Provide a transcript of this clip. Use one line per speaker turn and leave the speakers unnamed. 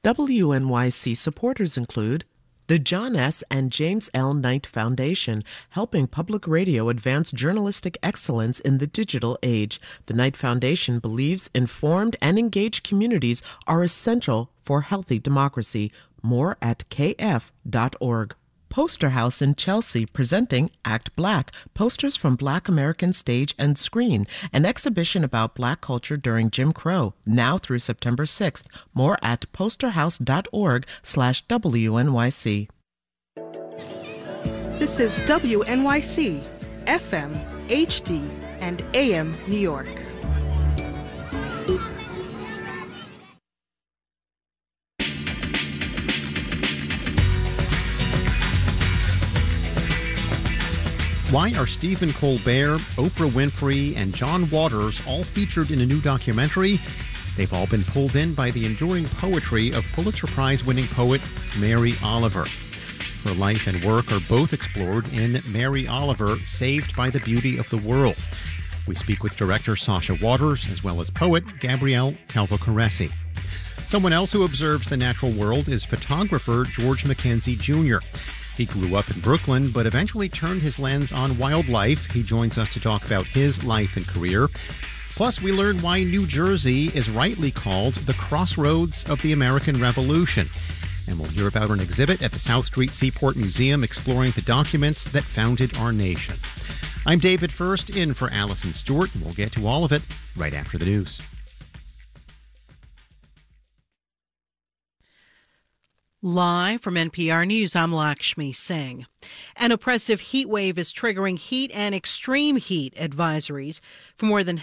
WNYC supporters include the John S. and James L. Knight Foundation, helping public radio advance journalistic excellence in the digital age. The Knight Foundation believes informed and engaged communities are essential for healthy democracy. More at kf.org. Poster House in Chelsea presenting Act Black, posters from Black American stage and screen, an exhibition about Black culture during Jim Crow, now through September 6th. More at posterhouse.org/WNYC.
This is WNYC, FM, HD, and AM New York.
Why are Stephen Colbert, Oprah Winfrey, and John Waters all featured in a new documentary? They've all been pulled in by the enduring poetry of Pulitzer Prize-winning poet Mary Oliver. Her life and work are both explored in Mary Oliver, Saved by the Beauty of the World. We speak with director Sasha Waters, as well as poet Gabrielle Calvo-Caresi. Someone else who observes the natural world is photographer George Mackenzie Jr. He grew up in Brooklyn, but eventually turned his lens on wildlife. He joins us to talk about his life and career. Plus, we learn why New Jersey is rightly called the crossroads of the American Revolution. And we'll hear about an exhibit at the South Street Seaport Museum exploring the documents that founded our nation. I'm David First, in for Allison Stewart, and we'll get to all of it right after the news.
Live from NPR News, I'm Lakshmi Singh. An oppressive heat wave is triggering heat and extreme heat advisories for more than